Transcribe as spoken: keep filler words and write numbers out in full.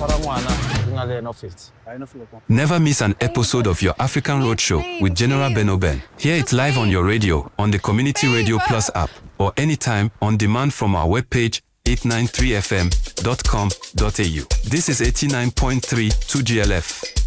Never miss an episode of your African Roadshow with General Benoben. Hear it live on your radio, on the Community Radio Plus app, or anytime on demand from our webpage eight nine three f m dot com dot a u. This is eighty-nine point three two G L F.